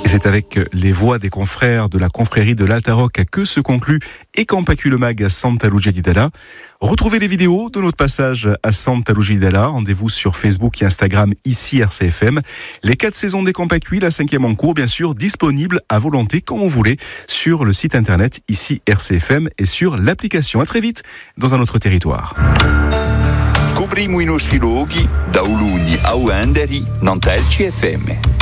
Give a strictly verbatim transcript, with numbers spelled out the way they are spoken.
c'est avec les voix des confrères de la confrérie de l'Alta Rocca que se conclut et Campacule Mag à Santa Lucia di Dalla. Retrouvez les vidéos de notre passage à Santa Lucia di Dalla. Rendez-vous sur Facebook et Instagram, ici R C F M. Les quatre saisons des Campacule, la cinquième en cours, bien sûr, disponible à volonté, comme vous voulez, sur le site internet, ici R C F M, et sur l'application. À très vite dans un autre territoire. Scopriamo i nostri luoghi da Uluni a Uenderi, non T L C F M.